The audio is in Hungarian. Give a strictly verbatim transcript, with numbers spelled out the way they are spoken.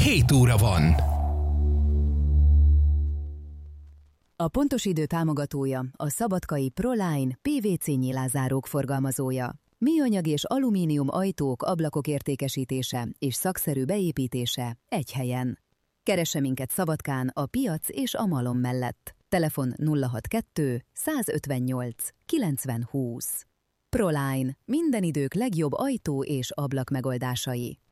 hét óra van. A Pontos Idő támogatója a szabadkai Proline pé vé cé nyilázárók forgalmazója. Műanyag és alumínium ajtók, ablakok értékesítése és szakszerű beépítése egy helyen. Keresse minket Szabadkán a piac és a malom mellett. Telefon nulla hatvankettő százötvennyolc kilencven húsz. Proline. Minden idők legjobb ajtó és ablak megoldásai.